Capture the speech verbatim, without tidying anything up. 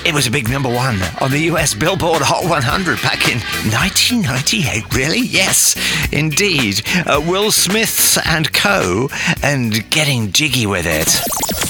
It was a big number one on the U S Billboard Hot one hundred back in nineteen ninety-eight. Really? Yes, indeed. Uh, Will Smith's and Co. and Getting Jiggy with It.